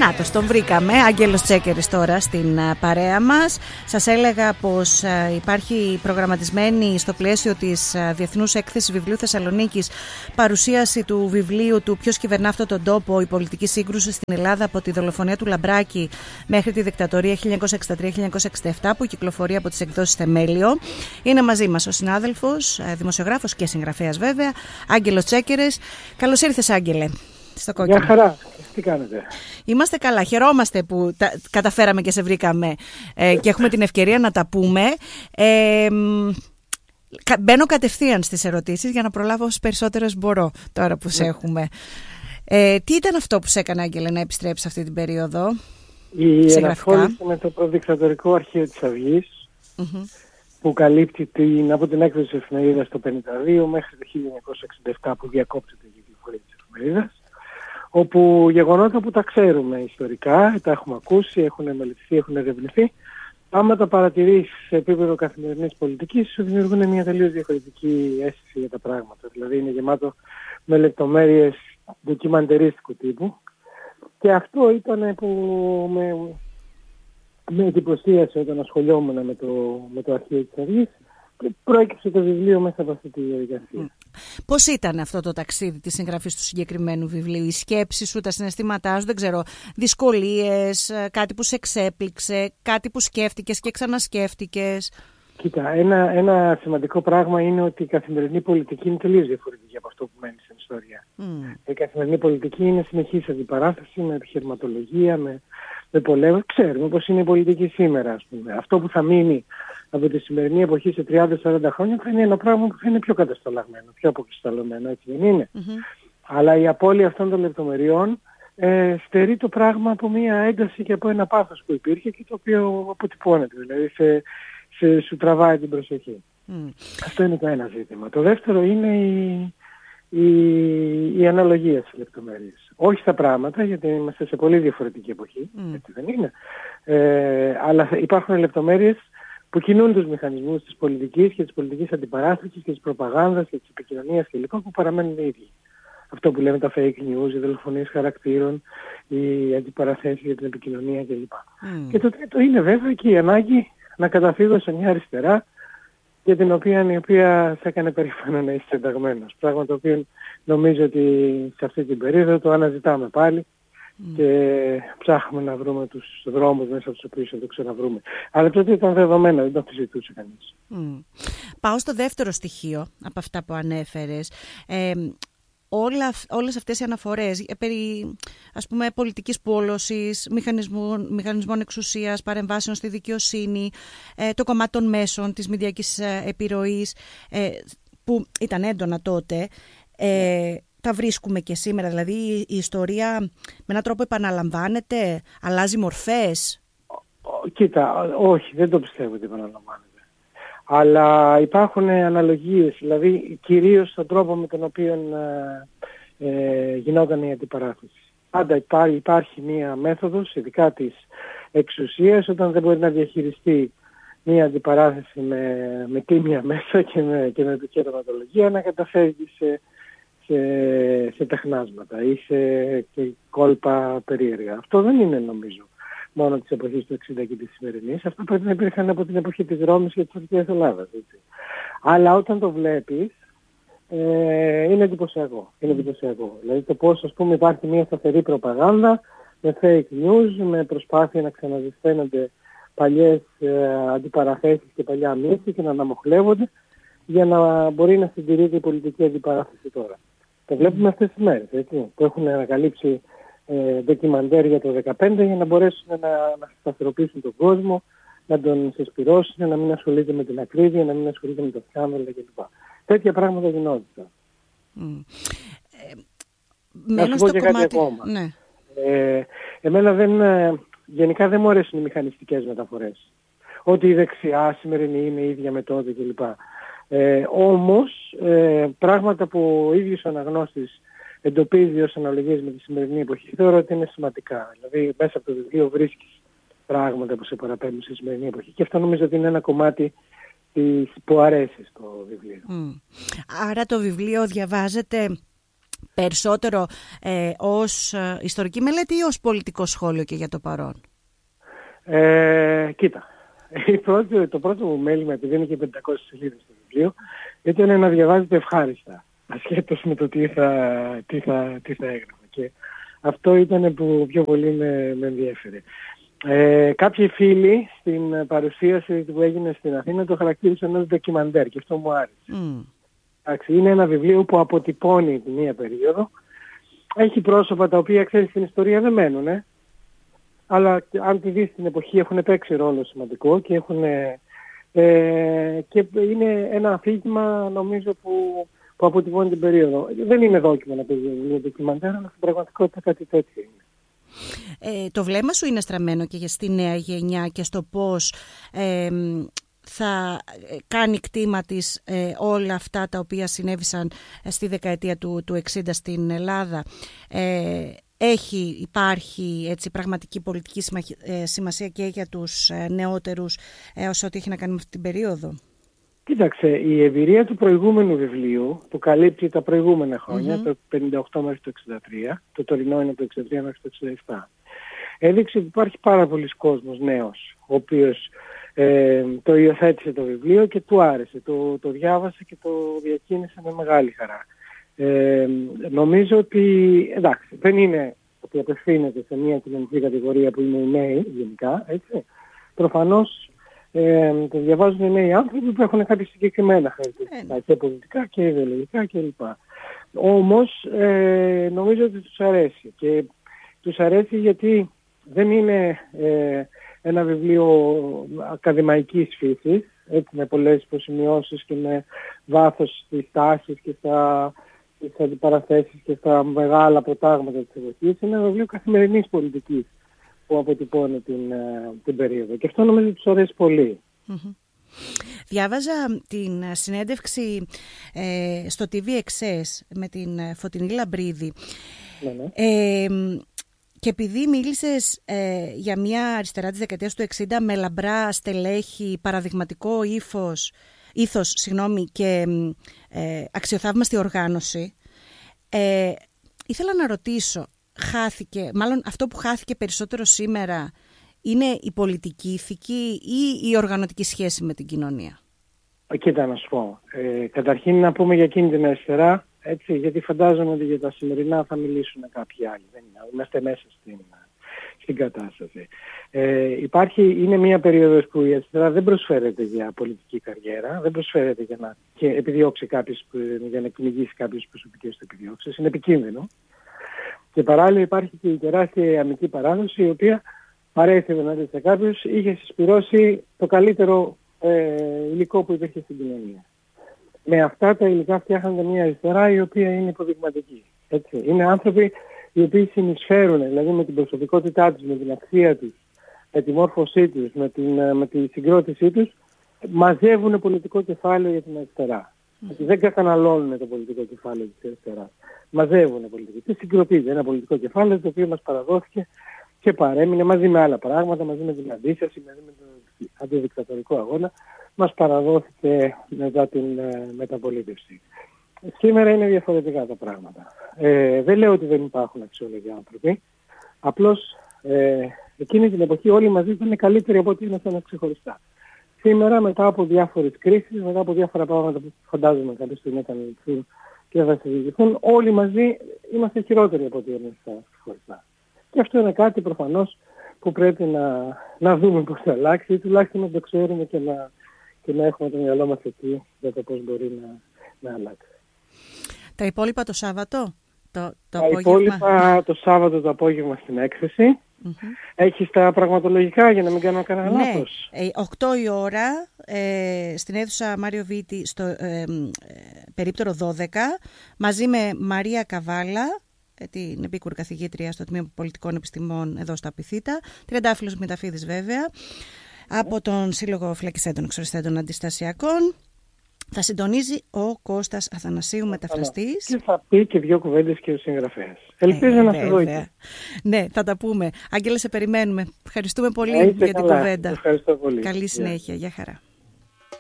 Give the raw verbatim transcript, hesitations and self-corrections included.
Νάτος, τον βρήκαμε, Άγγελος Τσέκερης τώρα στην παρέα μας. Σας έλεγα πως υπάρχει προγραμματισμένη στο πλαίσιο της Διεθνούς Έκθεσης Βιβλίου Θεσσαλονίκης παρουσίαση του βιβλίου του «Ποιος κυβερνά αυτόν τον τόπο, η πολιτική σύγκρουση στην Ελλάδα από τη δολοφονία του Λαμπράκη μέχρι τη δικτατορία χίλια εννιακόσια εξήντα τρία χίλια εννιακόσια εξήντα επτά», που κυκλοφορεί από τις εκδόσεις Θεμέλιο. Είναι μαζί μας ο συνάδελφος, δημοσιογράφος και συγγραφέας βέβαια, Άγγελος Τσέκερης. Καλώς ήρθες, Άγγελε, στο Κόκκινο. Γεια χαρά. Τι κάνετε? Είμαστε καλά. Χαιρόμαστε που τα καταφέραμε και σε βρήκαμε ε, και έχουμε την ευκαιρία να τα πούμε. Ε, μπαίνω κατευθείαν στις ερωτήσεις για να προλάβω όσες περισσότερες μπορώ τώρα που σε έχουμε. Ε, τι ήταν αυτό που σε έκανε, Άγγελε, να επιστρέψεις αυτή την περίοδο? Η ενασχόληση με το προδικτατορικό αρχείο της Αυγής, mm-hmm. που καλύπτει την, από την έκδοση της εφημερίδας το χίλια εννιακόσια πενήντα δύο μέχρι το χίλια εννιακόσια εξήντα επτά που διακόπτεται η κυκλοφορία της εφημερίδας, όπου γεγονότα που τα ξέρουμε ιστορικά, τα έχουμε ακούσει, έχουν μελετηθεί, έχουν ερευνηθεί, άμα τα παρατηρείς σε επίπεδο καθημερινής πολιτικής, σου δημιουργούν μια τελείως διαφορετική αίσθηση για τα πράγματα. Δηλαδή είναι γεμάτο με λεπτομέρειες ντοκιμαντερίστικου τύπου, και αυτό ήταν που με, με εντυπωσίασε όταν ασχολιόμουν με το, με το αρχείο της Αυγής, και προέκυψε το βιβλίο μέσα από αυτή τη διαδικασία. Πώς ήταν αυτό το ταξίδι της συγγραφής του συγκεκριμένου βιβλίου, οι σκέψεις σου, τα συναισθήματά σου, δεν ξέρω, δυσκολίες, κάτι που σε εξέπληξε, κάτι που σκέφτηκες και ξανασκέφτηκες? Κοίτα, ένα, ένα σημαντικό πράγμα είναι ότι η καθημερινή πολιτική είναι τελείως διαφορετική από αυτό που μένει στην ιστορία. Mm. Η καθημερινή πολιτική είναι συνεχής αντιπαράθεση με επιχειρηματολογία, με, με πολέμους. Ξέρουμε πώς είναι η πολιτική σήμερα, ας πούμε. Αυτό που θα μείνει από τη σημερινή εποχή σε τριάντα σαράντα χρόνια θα είναι ένα πράγμα που θα είναι πιο κατασταλαγμένο, πιο αποκρισταλωμένο, έτσι δεν είναι? Mm-hmm. Αλλά η απώλεια αυτών των λεπτομεριών ε, στερεί το πράγμα από μια ένταση και από ένα πάθος που υπήρχε και το οποίο αποτυπώνεται, δηλαδή σε, σε, σου τραβάει την προσοχή. Mm. Αυτό είναι το ένα ζήτημα. Το δεύτερο είναι η, η, η αναλογία στις λεπτομέρειες. Όχι στα πράγματα, γιατί είμαστε σε πολύ διαφορετική εποχή, mm. έτσι δεν είναι, ε, αλλά υπάρχουν λεπτομέρειες που κινούν τους μηχανισμούς της πολιτικής και της πολιτικής αντιπαράθεσης και της προπαγάνδας και της επικοινωνίας κλπ. Που παραμένουν οι ίδιοι. Αυτό που λέμε τα fake news, οι δολοφονίες χαρακτήρων, οι αντιπαραθέσεις για την επικοινωνία κλπ. Mm. Και το τρίτο είναι βέβαια και η ανάγκη να καταφύγω σε μια αριστερά για την οποία, η οποία θα έκανε περήφανο να είσαι ενταγμένος. Πράγμα το οποίο νομίζω ότι σε αυτή την περίοδο το αναζητάμε πάλι. Mm. και ψάχνουμε να βρούμε τους δρόμους μέσα από τους οποίους θα το ξαναβρούμε. Αλλά τότε ήταν δεδομένο, δεν το αμφισβητούσε κανείς. Mm. Πάω στο δεύτερο στοιχείο από αυτά που ανέφερες. Ε, όλα, όλες αυτές οι αναφορές περί, ας πούμε, πολιτικής πόλωσης, μηχανισμών, μηχανισμών εξουσίας, παρεμβάσεων στη δικαιοσύνη, ε, το κομμάτι των μέσων, της μηδιακής ε, επιρροής, ε, που ήταν έντονα τότε, ε, τα βρίσκουμε και σήμερα, δηλαδή η ιστορία με έναν τρόπο επαναλαμβάνεται, αλλάζει μορφές? Κοίτα, όχι, δεν το πιστεύω ότι επαναλαμβάνεται. Αλλά υπάρχουν αναλογίες, δηλαδή κυρίως στον τρόπο με τον οποίο ε, ε, γινόταν η αντιπαράθεση. Πάντα υπάρχει, υπάρχει μία μέθοδος, ειδικά της εξουσίας, όταν δεν μπορεί να διαχειριστεί μία αντιπαράθεση με, με τίμια μέσα και με, και με επιχειρηματολογία, να καταφέρει σε Σε, σε τεχνάσματα ή σε και κόλπα περίεργα. Αυτό δεν είναι νομίζω μόνο της εποχής του εξήντα και της σημερινής. Αυτό πρέπει να υπήρχαν από την εποχή της Ρώμης και της Αρχαίας Ελλάδας. Έτσι. Αλλά όταν το βλέπεις ε, είναι εντυπωσιακό. Είναι εντυπωσιακό. Δηλαδή το πώς, ας πούμε, υπάρχει μια σταθερή προπαγάνδα με fake news, με προσπάθεια να ξαναζηταίνονται παλιές ε, αντιπαραθέσεις και παλιά μύθη και να αναμοχλεύονται για να μπορεί να συντηρείται η πολιτική αντιπαράθεση τώρα. Το βλέπουμε αυτές τις μέρες, έτσι, που έχουν ανακαλύψει ε, ντοκιμαντέρ για το δεκαπέντε για να μπορέσουν να, να σταθεροποιήσουν τον κόσμο, να τον συσπυρώσουν, να μην ασχολείται με την ακρίβεια, να μην ασχολείται με το σκάνδαλο κλπ. Τέτοια πράγματα γινόντουσαν. Mm. Ε, να σου πω και κομμάτι... κάτι ακόμα. Ναι. Ε, εμένα δεν, ε, γενικά δεν μου αρέσουν οι μηχανιστικές μεταφορές. Ότι η δεξιά σημερινή είναι η ίδια με τότε κλπ. Ε, όμως, ε, πράγματα που ο ίδιος ο αναγνώστης εντοπίζει ως αναλογίες με τη σημερινή εποχή, θεωρώ ότι είναι σημαντικά. Δηλαδή, μέσα από το βιβλίο βρίσκεις πράγματα που σε παραπέμπουν στη σημερινή εποχή. Και αυτό νομίζω ότι είναι ένα κομμάτι της, που αρέσει στο βιβλίο. Mm. Άρα το βιβλίο διαβάζεται περισσότερο ε, ως ιστορική μελέτη ή ως πολιτικό σχόλιο και για το παρόν? Ε, κοίτα, η πρώτη, το πρώτο μου μέλημα, επειδή είναι και πεντακόσιες σελίδες στο βιβλίο, ήταν να διαβάζετε ευχάριστα, ασχέτως με το τι θα, τι θα, τι θα έγραφα. Και αυτό ήταν που πιο πολύ με, με ενδιέφερε. Ε, κάποιοι φίλοι στην παρουσίαση που έγινε στην Αθήνα το χαρακτήρισαν ως ντοκιμαντέρ και αυτό μου άρεσε. Mm. Εντάξει, είναι ένα βιβλίο που αποτυπώνει τη μία περίοδο. Έχει πρόσωπα τα οποία, ξέρεις, στην ιστορία δεν μένουν, ε? Αλλά αν τη δεις στην εποχή έχουν παίξει ρόλο σημαντικό και, έχουν, ε, και είναι ένα αφήγημα νομίζω που, που αποτυπώνει την περίοδο. Δεν είναι δόκιμο να πει βιβλίο ντοκιμαντέρ, αλλά στην πραγματικότητα κάτι τέτοιο είναι. Ε, το βλέμμα σου είναι στραμμένο και στη νέα γενιά και στο πώς ε, θα κάνει κτήμα της ε, όλα αυτά τα οποία συνέβησαν στη δεκαετία του, του εξήντα στην Ελλάδα. Ε, έχει, υπάρχει έτσι, πραγματική πολιτική σημασία και για τους νεότερους ε, όσο ό,τι έχει να κάνει με αυτή την περίοδο? Κοίταξε, η εμπειρία του προηγούμενου βιβλίου που καλύπτει τα προηγούμενα χρόνια, mm-hmm. το πενήντα οκτώ μέχρι το εξήντα τρία, το τωρινό είναι από το εξήντα τρία μέχρι το εξήντα επτά, έδειξε ότι υπάρχει πάρα πολλοί κόσμος νέος, ο οποίος ε, το υιοθέτησε το βιβλίο και του άρεσε, το, το διάβασε και το διακίνησε με μεγάλη χαρά. Ε, νομίζω ότι, εντάξει, δεν είναι ότι απευθύνεται σε μια κοινωνική κατηγορία που είναι οι νέοι γενικά, έτσι. Προφανώς Ε, το διαβάζουν οι νέοι άνθρωποι που έχουν κάποια συγκεκριμένα χαρακτηριστικά και πολιτικά και ιδεολογικά κλπ. Όμως ε, νομίζω ότι τους αρέσει και τους αρέσει γιατί δεν είναι ε, ένα βιβλίο ακαδημαϊκής φύσης, έτσι, με πολλές υποσημειώσεις και με βάθος στις τάσεις και στα, στις αντιπαραθέσεις και στα μεγάλα προτάγματα της εποχής. Είναι ένα βιβλίο καθημερινής πολιτικής που αποτυπώνει την, την περίοδο. Και αυτό νομίζω τους αρέσει πολύ. Mm-hmm. Διάβαζα την συνέντευξη ε, στο τι βι Εξές με την Φωτεινή Λαμπρίδη. Ναι, ναι. Ε, και επειδή μίλησες ε, για μια αριστερά της δεκαετίας του εξήντα με λαμπρά στελέχη, παραδειγματικό ύφος, ήθος συγγνώμη, και ε, αξιοθαύμαστη οργάνωση, ε, ήθελα να ρωτήσω, χάθηκε, μάλλον αυτό που χάθηκε περισσότερο σήμερα είναι η πολιτική ηθική ή η οργανωτική σχέση με την κοινωνία? Κοίτα να σου πω. Ε, καταρχήν να πούμε για εκείνη την αριστερά, έτσι, γιατί φαντάζομαι ότι για τα σημερινά θα μιλήσουν κάποιοι άλλοι. Δεν είναι, είμαστε μέσα στην, στην κατάσταση. Ε, υπάρχει, είναι μια περίοδος που η αριστερά δεν προσφέρεται για πολιτική καριέρα, δεν προσφέρεται για να και επιδιώξει κάποιες, για να κυνηγήσει κάποιες προσωπικές του επιδιώξεις. Είναι επικίνδυνο. Και παράλληλα υπάρχει και η τεράστια ιαμική παράδοση, η οποία παρέθευε να δει σε κάποιους, είχε συσπυρώσει το καλύτερο ε, υλικό που υπήρχε στην κοινωνία. Με αυτά τα υλικά φτιάχνονται μια αριστερά η οποία είναι υποδειγματική. Έτσι. Είναι άνθρωποι οι οποίοι συνεισφέρουν, δηλαδή με την προσωπικότητά τους, με την αξία τους, με τη μόρφωσή τους, με, την, με τη συγκρότησή τους, μαζεύουν πολιτικό κεφάλαιο για την αριστερά. Mm. Δεν καταναλώνουν το πολιτικό κεφάλαιο της αριστεράς. Μαζεύουν πολιτικό. Τι συγκροτείται ένα πολιτικό κεφάλαιο το οποίο μας παραδόθηκε και παρέμεινε μαζί με άλλα πράγματα, μαζί με την αντίσταση, μαζί με τον αντιδικτατορικό αγώνα, μας παραδόθηκε μετά την ε, μεταπολίτευση. Σήμερα είναι διαφορετικά τα πράγματα. Ε, δεν λέω ότι δεν υπάρχουν αξιόλογοι άνθρωποι, απλώς ε, εκείνη την εποχή όλοι μαζί ήταν καλύτεροι από ό,τι ήμασταν ξεχωριστά. Σήμερα, μετά από διάφορες κρίσεις, μετά από διάφορα πράγματα που φαντάζομαι κάποια στιγμή θα λυθούν και θα συζητηθούν, όλοι μαζί είμαστε χειρότεροι από ό,τι ήμασταν ξεχωριστά. Και αυτό είναι κάτι προφανώς που πρέπει να, να δούμε πώς θα αλλάξει, ή τουλάχιστον να το ξέρουμε και να, και να έχουμε το μυαλό μας εκεί για το πώς μπορεί να, να αλλάξει. Τα υπόλοιπα το Σάββατο, το, το τα απόγευμα. υπόλοιπα το Σάββατο το απόγευμα στην έκθεση. Mm-hmm. Έχεις τα πραγματολογικά για να μην κάνω κανένα ναι. λάθος? Ε, οκτώ η ώρα ε, στην αίθουσα Μάριο Βίτη στο ε, ε, περίπτερο δώδεκα, μαζί με Μαρία Καβάλα, την επίκουρη καθηγήτρια στο Τμήμα Πολιτικών Επιστημών εδώ στα Πυθίτα, Τριαντάφυλλος Μηταφίδης βέβαια, από τον Σύλλογο Φυλακιστέντων Εξοριστέντων Αντιστασιακών. Θα συντονίζει ο Κώστας Αθανασίου, μεταφραστής. Και θα πει και δύο κουβέντες και ο συγγραφέας. Ελπίζω ε, να σε δω εκεί. Ναι, θα τα πούμε. Άγγελε, σε περιμένουμε. Ευχαριστούμε πολύ για την κουβέντα. Ευχαριστώ πολύ. Καλή συνέχεια. Γεια χαρά.